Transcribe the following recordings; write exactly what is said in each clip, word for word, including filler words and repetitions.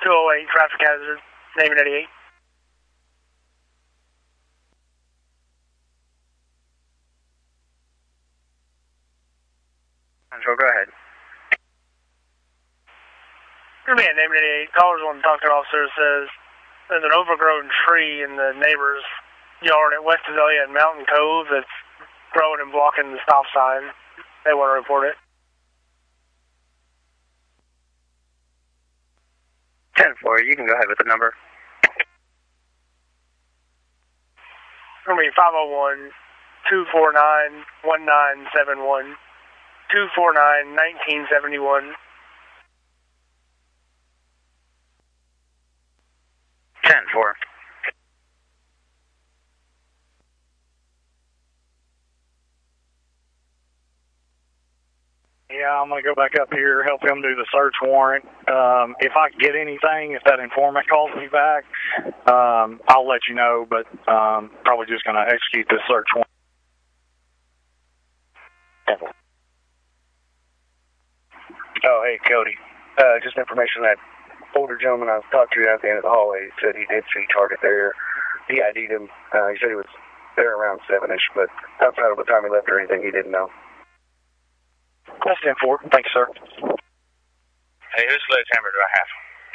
two oh eight, traffic hazard, Navy ninety-eight. Control, go ahead. Good man, Navy ninety-eight. Callers want to talk to an officer. Says there's an overgrown tree in the neighbor's yard at West Azalea and Mountain Cove that's growing and blocking the stop sign. They want to report it. ten four, you can go ahead with the number. It's going to be five oh one, two four nine, one nine seven one, two four nine, nineteen seventy-one. ten four. Yeah, I'm going to go back up here, help him do the search warrant. Um, if I get anything, if that informant calls me back, um, I'll let you know, but um, probably just going to execute this search warrant. Oh, hey, Cody. Uh, just information that older gentleman I talked to at the end of the hallway said he did see Target there. He I D'd him. Uh, he said he was there around seven-ish, but outside of the time he left or anything, he didn't know. That's ten four. Thank you, sir. Hey, whose sledgehammer do I have?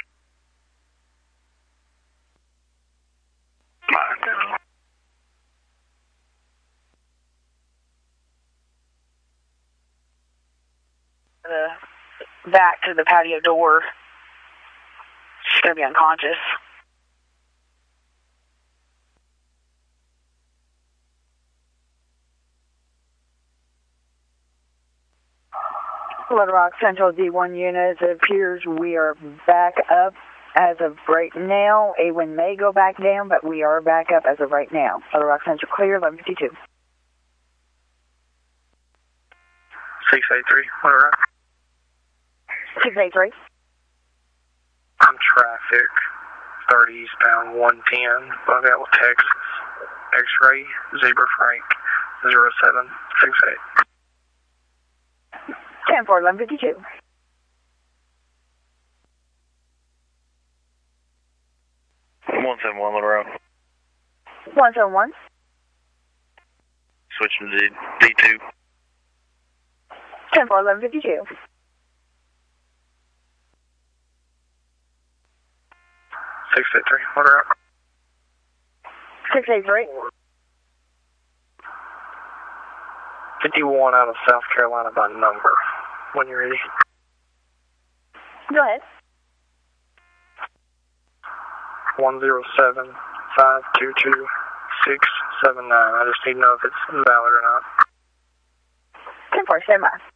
The back to the patio door. She's going to be unconscious. Little Rock Central D one units, it appears we are back up as of right now. A one may go back down, but we are back up as of right now. Little Rock Central clear, eleven fifty-two. six eight three, Little Rock. six eight three. I'm traffic, thirty eastbound one ten, bug out with Texas, X-ray, Zebra Frank, zero seven six eight. ten four, eleven fifty-two. one seven one, Little Rock. one seven one. Switching to D two. ten four, eleven fifty-two. six eight three, Little Rock. six eight three. fifty-one out of South Carolina by number. When you're ready. Go ahead. one zero seven, five two two, six seven nine. I just need to know if it's valid or not. ten four, stand by.